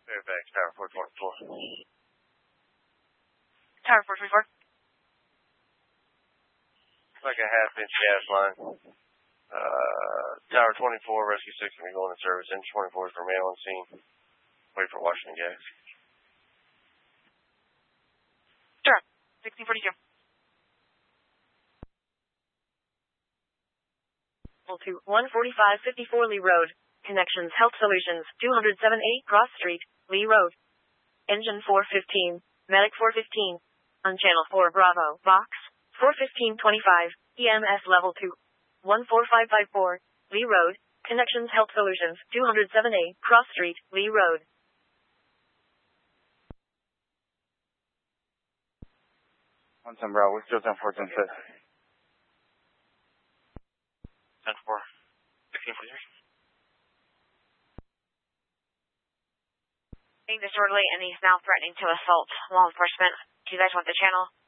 Fairfax, Tower 424. Tower 424. Like a half-inch gas line. Tower 24, Rescue 6 will be going to service. Engine 24 is for mail on scene. Wait for Washington gas. Sure. 1642. To 14554 Lee Road. Connections Health Solutions, 207A Cross Street, Lee Road. Engine 415, Medic 415. On Channel 4 Bravo, Box, 41525, EMS Level 2. 14554, Lee Road. Connections Health Solutions, 207A Cross Street, Lee Road. On some Bravo, we're still 10-4, 10-6. 10-4, 1643. Being disorderly and he's now threatening to assault law enforcement. Do you guys want the channel?